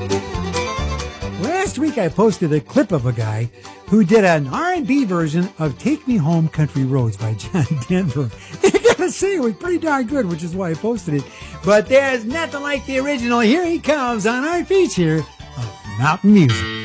Last week I posted a clip of a guy who did an R&B version of Take Me Home Country Roads by John Denver. I gotta say, it was pretty darn good, which is why I posted it. But there's nothing like the original. Here he comes on our feature of Mountain Music.